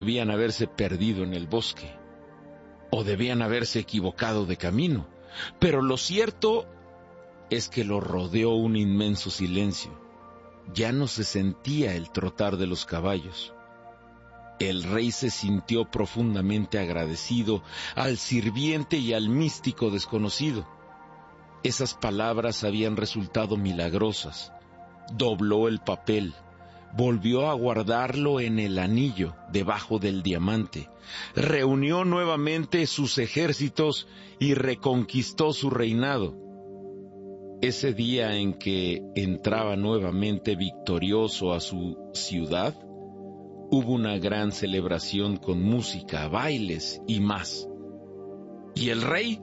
debían haberse perdido en el bosque, o debían haberse equivocado de camino, pero lo cierto es que lo rodeó un inmenso silencio. Ya no se sentía el trotar de los caballos. El rey se sintió profundamente agradecido al sirviente y al místico desconocido. Esas palabras habían resultado milagrosas. Dobló el papel, volvió a guardarlo en el anillo debajo del diamante, reunió nuevamente sus ejércitos y reconquistó su reinado. Ese día en que entraba nuevamente victorioso a su ciudad, hubo una gran celebración con música, bailes y más. Y el rey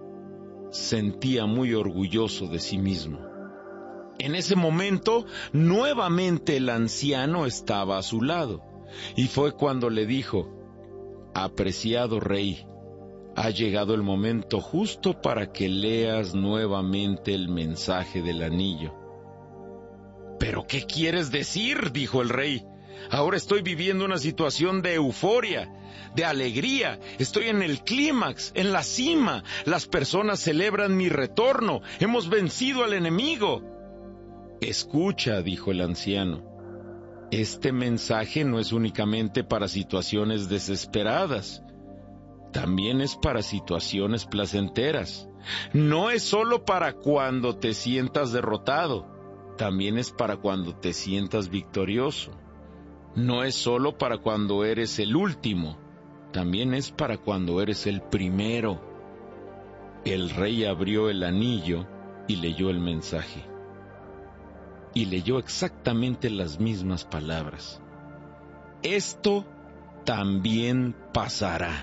sentía muy orgulloso de sí mismo. En ese momento, nuevamente el anciano estaba a su lado, y fue cuando le dijo: «Apreciado rey, ha llegado el momento justo para que leas nuevamente el mensaje del anillo». «¿Pero qué quieres decir?», dijo el rey. «Ahora estoy viviendo una situación de euforia, de alegría. Estoy en el clímax, en la cima. Las personas celebran mi retorno. Hemos vencido al enemigo». «Escucha», dijo el anciano, «este mensaje no es únicamente para situaciones desesperadas. También es para situaciones placenteras. No es solo para cuando te sientas derrotado. También es para cuando te sientas victorioso. No es solo para cuando eres el último. También es para cuando eres el primero». El rey abrió el anillo y leyó el mensaje. Y leyó exactamente las mismas palabras: «Esto también pasará».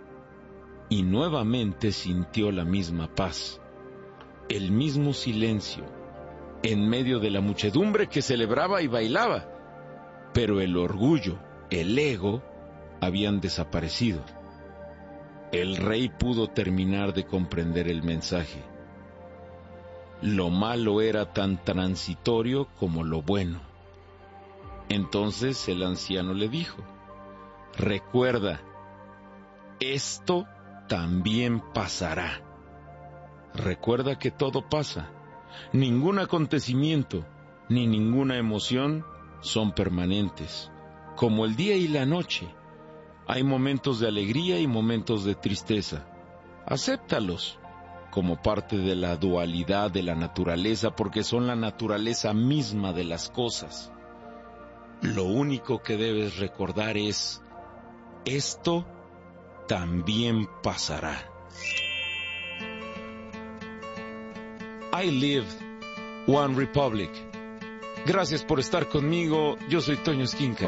Y nuevamente sintió la misma paz, el mismo silencio, en medio de la muchedumbre que celebraba y bailaba. Pero el orgullo, el ego, habían desaparecido. El rey pudo terminar de comprender el mensaje. Lo malo era tan transitorio como lo bueno. Entonces el anciano le dijo: «Recuerda, esto también pasará». Recuerda que todo pasa. Ningún acontecimiento, ni ninguna emoción son permanentes. Como el día y la noche, hay momentos de alegría y momentos de tristeza. Acéptalos como parte de la dualidad de la naturaleza, porque son la naturaleza misma de las cosas. Lo único que debes recordar es: esto también pasará. I lived one republic. Gracias por estar conmigo. Yo soy Toño Esquinca.